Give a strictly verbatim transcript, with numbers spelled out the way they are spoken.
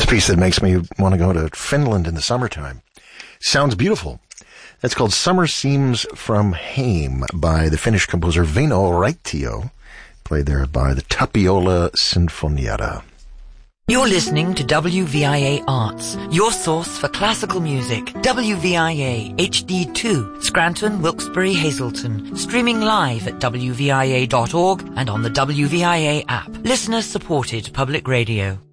piece that makes me want to go to Finland in the summertime. Sounds beautiful. That's called Summer Seems from Heim by the Finnish composer Väinö Raitio, played there by the Tapiola Sinfonietta. You're listening to W V I A Arts, your source for classical music. W V I A H D two, Scranton, Wilkes-Barre, Hazleton. Streaming live at w v i a dot org and on the W V I A app. Listener-supported public radio.